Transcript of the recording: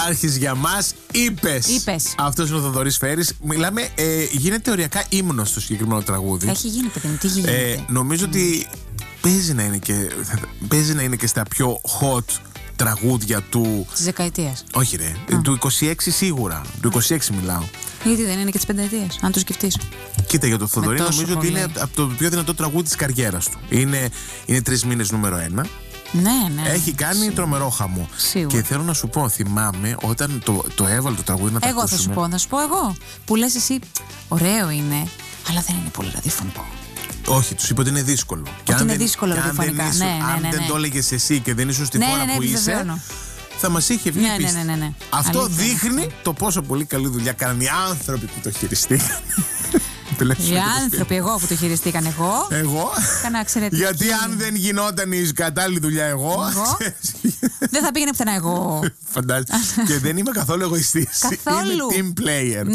Άρχις για μας, είπες. Αυτός είναι ο Θοδωρής Φέρης. Μιλάμε, γίνεται οριακά ύμνος στο συγκεκριμένο τραγούδι. Έχει γίνει, παιδί μου, τι γίνεται. Νομίζω ότι παίζει να είναι και στα πιο hot τραγούδια του. Της δεκαετίας. Όχι, ρε. Του 26 σίγουρα. Του 26 μιλάω. Γιατί δεν είναι και της πενταετίας, αν το σκεφτείς. Κοίτα, για το Θοδωρή νομίζω ότι πολύ. είναι από το πιο δυνατό τραγούδι της καριέρας του. Είναι 3 μήνες νούμερο 1. Ναι. Έχει κάνει τρομερό χαμό. Σίγουρα. Και θέλω να σου πω, θυμάμαι όταν το έβαλε το τραγούδι να το Εγώ ακούσουμε. θα σου πω εγώ. Που λες εσύ, ωραίο είναι, αλλά δεν είναι πολύ ραδιοφωνικό. Όχι, τους είπε ότι είναι δύσκολο. Ότι είναι δύσκολο ραδιοφωνικά. Αν δεν το έλεγες εσύ και δεν ήσουν στη χώρα που είσαι, θα μας είχε βγει πίστη. Ναι. Αυτό Αλήθεια. δείχνει το πόσο πολύ καλή δουλειά κάνουν οι άνθρωποι που το χειριστήκαν. Οι άνθρωποι, εγώ που το χειριστήκαν εγώ. Έκανα εξαιρετική. Γιατί αν δεν γινόταν η κατάλληλη δουλειά εγώ. Δεν θα πήγαινε πουθενά εγώ. Φαντάζομαι. Και δεν είμαι καθόλου εγωιστής. Καθόλου. Είμαι team player.